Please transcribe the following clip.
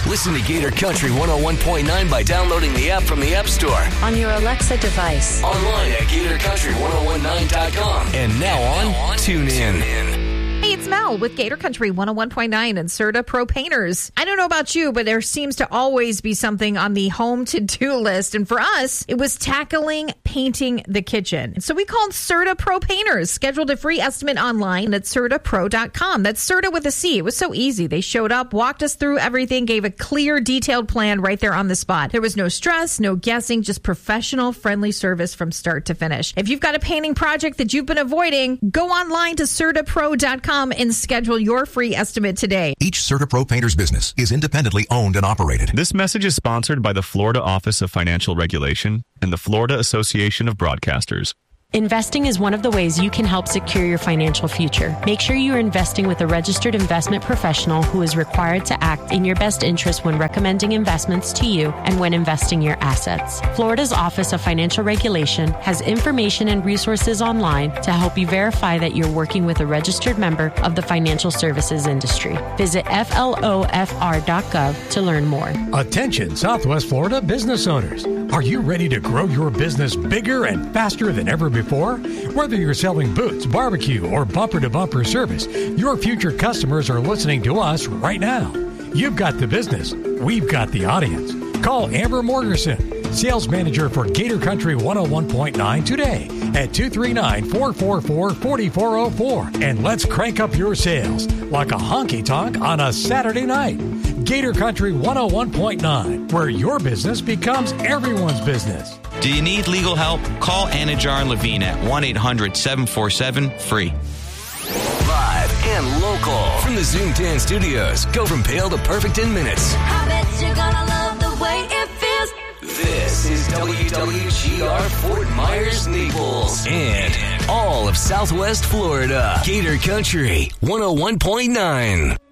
Listen to Gator Country 101.9 by downloading the app from the App Store. On your Alexa device. Online at GatorCountry1019.com. And now on TuneIn. Hey, it's Mel with Gator Country 101.9 and Serta Pro Painters. I don't know about you, but there seems to always be something on the home to-do list. And for us, it was tackling painting the kitchen. So we called Serta Pro Painters, scheduled a free estimate online at CertaPro.com. That's Serta with a C. It was so easy. They showed up, walked us through everything, gave a clear, detailed plan right there on the spot. There was no stress, no guessing, just professional, friendly service from start to finish. If you've got a painting project that you've been avoiding, go online to CertaPro.com and schedule your free estimate today. Each Serta Pro Painters business is independently owned and operated. This message is sponsored by the Florida Office of Financial Regulation and the Florida Association of Broadcasters. Investing is one of the ways you can help secure your financial future. Make sure you are investing with a registered investment professional who is required to act in your best interest when recommending investments to you and when investing your assets. Florida's Office of Financial Regulation has information and resources online to help you verify that you're working with a registered member of the financial services industry. Visit flofr.gov to learn more. Attention, Southwest Florida business owners. Are you ready to grow your business bigger and faster than ever before? Whether you're selling boots, barbecue, or bumper-to-bumper service, your future customers are listening to us right now. You've got the business. We've got the audience. Call Amber Morgerson, sales manager for Gator Country 101.9 today at 239-444-4404. And let's crank up your sales like a honky-tonk on a Saturday night. Gator Country 101.9, where your business becomes everyone's business. Do you need legal help? Call Anajar and Levine at 1-800-747-FREE. Live and local from the Zoom 10 studios. Go from pale to perfect in minutes. I bet you're gonna love the way it feels. This is WWGR Fort Myers, Naples, and all of Southwest Florida. Gator Country 101.9.